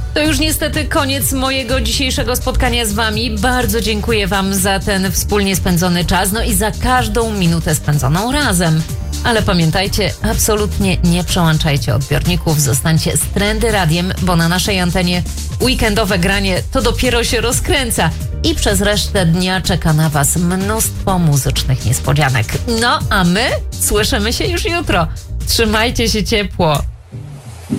To już niestety koniec mojego dzisiejszego spotkania z wami. Bardzo dziękuję wam za ten wspólnie spędzony czas, no i za każdą minutę spędzoną razem. Ale pamiętajcie, absolutnie nie przełączajcie odbiorników, zostańcie z Trendy Radiem, bo na naszej antenie weekendowe granie to dopiero się rozkręca i przez resztę dnia czeka na was mnóstwo muzycznych niespodzianek. No, a my słyszymy się już jutro. Trzymajcie się ciepło.